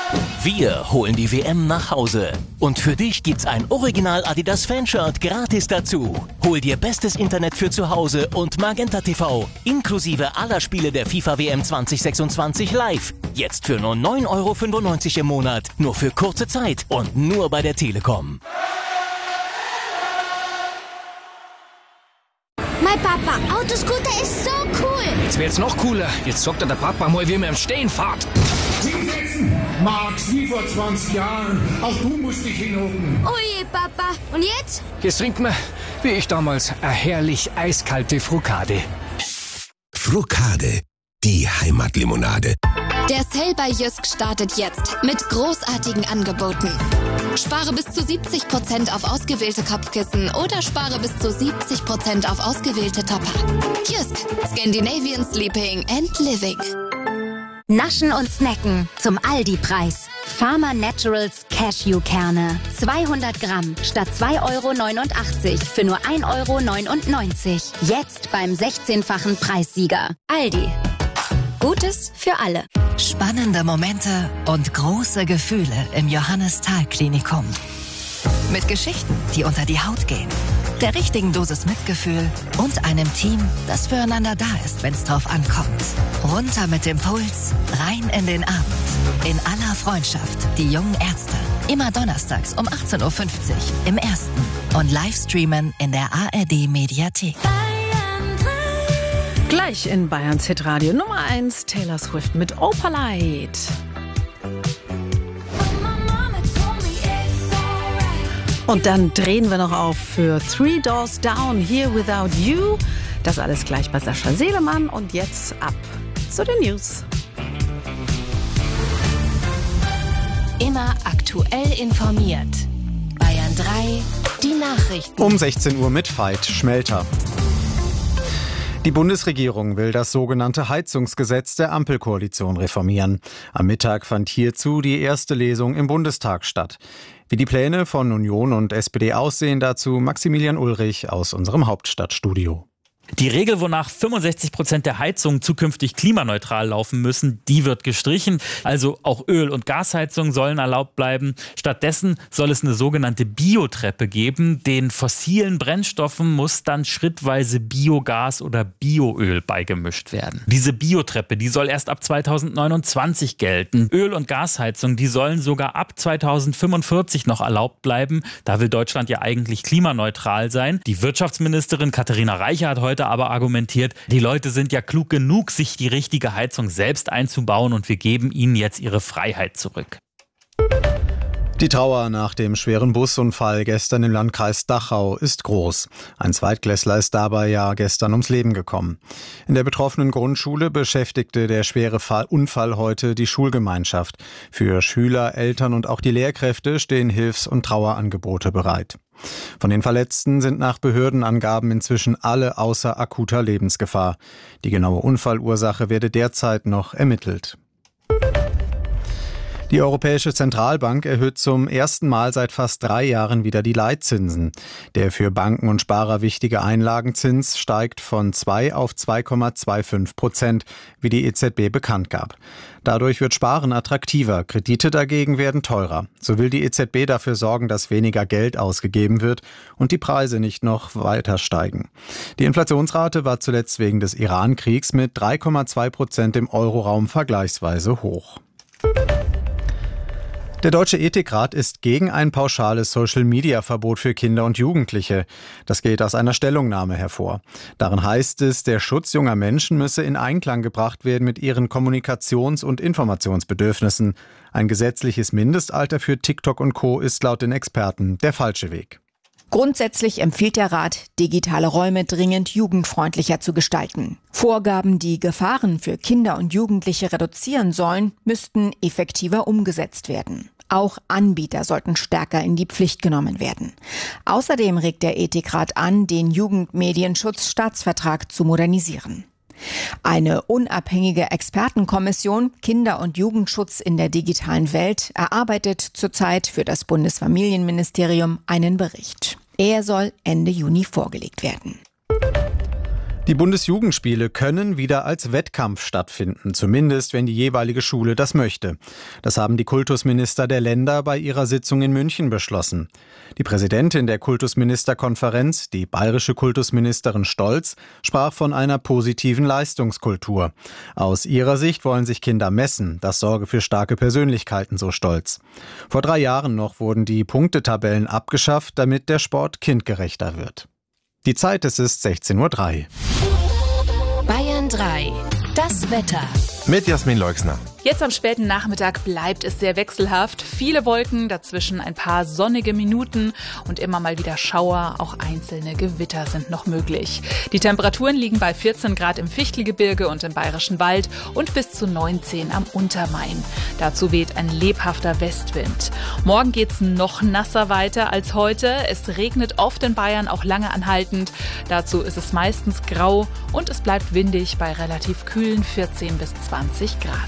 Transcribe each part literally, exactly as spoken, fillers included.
Wir holen die W M nach Hause. Und für dich gibt's ein Original Adidas Fanshirt gratis dazu. Hol dir bestes Internet für zu Hause und Magenta T V. Inklusive aller Spiele der FIFA W M zwanzig sechsundzwanzig live. Jetzt für nur neun Euro fünfundneunzig im Monat. Nur für kurze Zeit und nur bei der Telekom. Mein Papa, Autoscooter ist so cool. Jetzt wird's noch cooler. Jetzt zockt er der Papa mal, wie man im Stehen fährt. Hinsetzen! Max, wie vor zwanzig Jahren. Auch du musst dich hinhocken. Oh je, Papa. Und jetzt? Jetzt trinkt man, wie ich damals, eine herrlich eiskalte Frucade. Frucade, die Heimatlimonade. Der Sale bei Jysk startet jetzt mit großartigen Angeboten. Spare bis zu siebzig Prozent auf ausgewählte Kopfkissen oder spare bis zu siebzig Prozent auf ausgewählte Topper. Jysk, Scandinavian Sleeping and Living. Naschen und Snacken zum Aldi-Preis. Farmer Naturals Cashewkerne. zweihundert Gramm statt zwei Euro neunundachtzig für nur ein Euro neunundneunzig. Jetzt beim sechzehnfachen Preissieger. Aldi. Gutes für alle. Spannende Momente und große Gefühle im Johannes-Thal-Klinikum. Mit Geschichten, die unter die Haut gehen. Der richtigen Dosis Mitgefühl und einem Team, das füreinander da ist, wenn es drauf ankommt. Runter mit dem Puls, rein in den Abend. In aller Freundschaft, die jungen Ärzte. Immer donnerstags um achtzehn Uhr fünfzig im Ersten. Und Livestreamen in der A R D-Mediathek. Gleich in Bayerns Hitradio Nummer eins, Taylor Swift mit Opalite. Und dann drehen wir noch auf für Three Doors Down, Here Without You. Das alles gleich bei Sascha Selemann. Und jetzt ab zu den News. Immer aktuell informiert. Bayern drei, die Nachrichten. Um sechzehn Uhr mit Veit Schmelter. Die Bundesregierung will das sogenannte Heizungsgesetz der Ampelkoalition reformieren. Am Mittag fand hierzu die erste Lesung im Bundestag statt. Wie die Pläne von Union und S P D aussehen, dazu Maximilian Ulrich aus unserem Hauptstadtstudio. Die Regel, wonach fünfundsechzig Prozent der Heizungen zukünftig klimaneutral laufen müssen, die wird gestrichen. Also auch Öl- und Gasheizungen sollen erlaubt bleiben. Stattdessen soll es eine sogenannte Biotreppe geben. Den fossilen Brennstoffen muss dann schrittweise Biogas oder Bioöl beigemischt werden. Diese Biotreppe, die soll erst ab zweitausendneunundzwanzig gelten. Öl- und Gasheizungen, die sollen sogar ab zweitausendfünfundvierzig noch erlaubt bleiben. Da will Deutschland ja eigentlich klimaneutral sein. Die Wirtschaftsministerin Katharina Reiche hat heute aber argumentiert, die Leute sind ja klug genug, sich die richtige Heizung selbst einzubauen und wir geben ihnen jetzt ihre Freiheit zurück. Die Trauer nach dem schweren Busunfall gestern im Landkreis Dachau ist groß. Ein Zweitklässler ist dabei ja gestern ums Leben gekommen. In der betroffenen Grundschule beschäftigte der schwere Unfall heute die Schulgemeinschaft. Für Schüler, Eltern und auch die Lehrkräfte stehen Hilfs- und Trauerangebote bereit. Von den Verletzten sind nach Behördenangaben inzwischen alle außer akuter Lebensgefahr. Die genaue Unfallursache werde derzeit noch ermittelt. Die Europäische Zentralbank erhöht zum ersten Mal seit fast drei Jahren wieder die Leitzinsen. Der für Banken und Sparer wichtige Einlagenzins steigt von zwei auf zwei Komma fünfundzwanzig Prozent, wie die E Z B bekannt gab. Dadurch wird Sparen attraktiver, Kredite dagegen werden teurer. So will die E Z B dafür sorgen, dass weniger Geld ausgegeben wird und die Preise nicht noch weiter steigen. Die Inflationsrate war zuletzt wegen des Iran-Kriegs mit drei Komma zwei Prozent im Euroraum vergleichsweise hoch. Der Deutsche Ethikrat ist gegen ein pauschales Social-Media-Verbot für Kinder und Jugendliche. Das geht aus einer Stellungnahme hervor. Darin heißt es, der Schutz junger Menschen müsse in Einklang gebracht werden mit ihren Kommunikations- und Informationsbedürfnissen. Ein gesetzliches Mindestalter für TikTok und Co. ist laut den Experten der falsche Weg. Grundsätzlich empfiehlt der Rat, digitale Räume dringend jugendfreundlicher zu gestalten. Vorgaben, die Gefahren für Kinder und Jugendliche reduzieren sollen, müssten effektiver umgesetzt werden. Auch Anbieter sollten stärker in die Pflicht genommen werden. Außerdem regt der Ethikrat an, den Jugendmedienschutzstaatsvertrag zu modernisieren. Eine unabhängige Expertenkommission Kinder- und Jugendschutz in der digitalen Welt erarbeitet zurzeit für das Bundesfamilienministerium einen Bericht. Er soll Ende Juni vorgelegt werden. Die Bundesjugendspiele können wieder als Wettkampf stattfinden, zumindest wenn die jeweilige Schule das möchte. Das haben die Kultusminister der Länder bei ihrer Sitzung in München beschlossen. Die Präsidentin der Kultusministerkonferenz, die bayerische Kultusministerin Stolz, sprach von einer positiven Leistungskultur. Aus ihrer Sicht wollen sich Kinder messen, das sorge für starke Persönlichkeiten, so Stolz. Vor drei Jahren noch wurden die Punktetabellen abgeschafft, damit der Sport kindgerechter wird. Die Zeit, es ist sechzehn Uhr drei. Bayern drei. Das Wetter. Mit Jasmin Leuxner. Jetzt am späten Nachmittag bleibt es sehr wechselhaft. Viele Wolken, dazwischen ein paar sonnige Minuten und immer mal wieder Schauer. Auch einzelne Gewitter sind noch möglich. Die Temperaturen liegen bei vierzehn Grad im Fichtelgebirge und im Bayerischen Wald und bis zu neunzehn am Untermain. Dazu weht ein lebhafter Westwind. Morgen geht's noch nasser weiter als heute. Es regnet oft in Bayern, auch lange anhaltend. Dazu ist es meistens grau und es bleibt windig bei relativ kühlen vierzehn bis zwanzig Grad.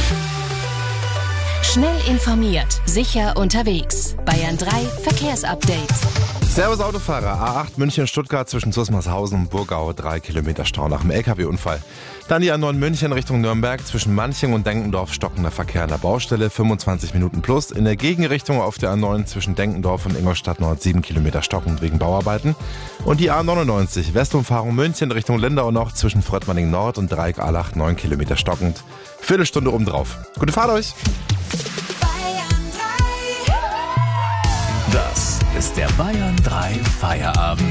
Schnell informiert, sicher unterwegs. Bayern drei Verkehrsupdate. Servus Autofahrer, A acht München-Stuttgart zwischen Susmarshausen und Burgau, drei Kilometer Stau nach dem L K W-Unfall. Dann die A neun München Richtung Nürnberg, zwischen Manching und Denkendorf stockender Verkehr an der Baustelle, fünfundzwanzig Minuten plus. In der Gegenrichtung auf der A neun zwischen Denkendorf und Ingolstadt Nord, sieben Kilometer stockend wegen Bauarbeiten. Und die A neunundneunzig Westumfahrung München Richtung Lindau noch zwischen Fröttmanning Nord und Dreieck Allach, neun Kilometer stockend. Viertelstunde obendrauf. Gute Fahrt euch! Das ist der Bayern drei Feierabend.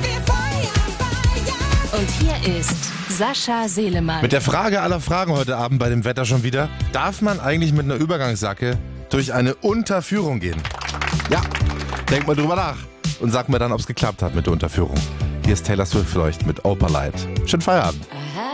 Und hier ist Sascha Selemann. Mit der Frage aller Fragen heute Abend bei dem Wetter schon wieder. Darf man eigentlich mit einer Übergangsjacke durch eine Unterführung gehen? Ja, denkt mal drüber nach und sagt mir dann, ob es geklappt hat mit der Unterführung. Hier ist Taylor Swift für euch mit Opalite. Schönen Feierabend.